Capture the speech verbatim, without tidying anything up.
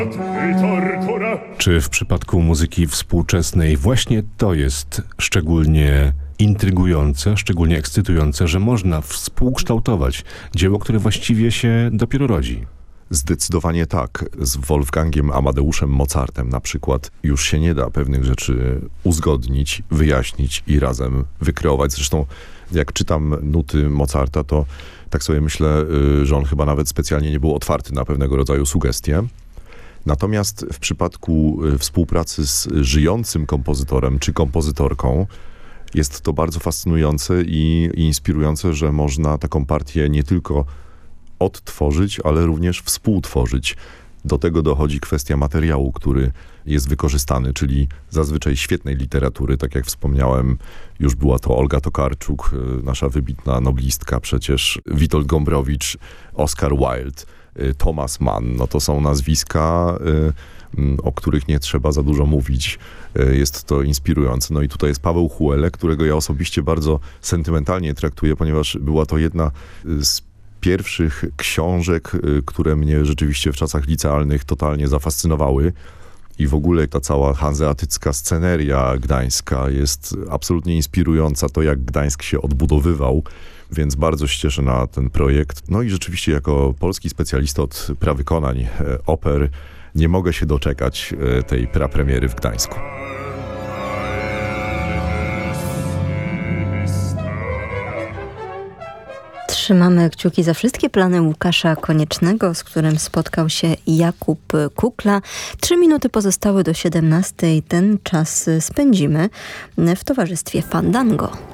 Czy w przypadku muzyki współczesnej właśnie to jest szczególnie intrygujące, szczególnie ekscytujące, że można współkształtować dzieło, które właściwie się dopiero rodzi? Zdecydowanie tak. Z Wolfgangiem Amadeuszem Mozartem na przykład już się nie da pewnych rzeczy uzgodnić, wyjaśnić i razem wykreować. Zresztą jak czytam nuty Mozarta, to tak sobie myślę, że on chyba nawet specjalnie nie był otwarty na pewnego rodzaju sugestie. Natomiast w przypadku współpracy z żyjącym kompozytorem czy kompozytorką jest to bardzo fascynujące i, i inspirujące, że można taką partię nie tylko odtworzyć, ale również współtworzyć. Do tego dochodzi kwestia materiału, który jest wykorzystany, czyli zazwyczaj świetnej literatury. Tak jak wspomniałem, już była to Olga Tokarczuk, nasza wybitna noblistka przecież, Witold Gombrowicz, Oscar Wilde, Thomas Mann. No to są nazwiska, o których nie trzeba za dużo mówić. Jest to inspirujące. No i tutaj jest Paweł Huele, którego ja osobiście bardzo sentymentalnie traktuję, ponieważ była to jedna z pierwszych książek, które mnie rzeczywiście w czasach licealnych totalnie zafascynowały. I w ogóle ta cała hanzeatycka sceneria gdańska jest absolutnie inspirująca. To, jak Gdańsk się odbudowywał, więc bardzo się cieszę na ten projekt. No i rzeczywiście jako polski specjalista od prawykonań oper nie mogę się doczekać tej prapremiery w Gdańsku. Trzymamy kciuki za wszystkie plany Łukasza Koniecznego, z którym spotkał się Jakub Kukla. Trzy minuty pozostały do siedemnastej. Ten czas spędzimy w towarzystwie Fandango.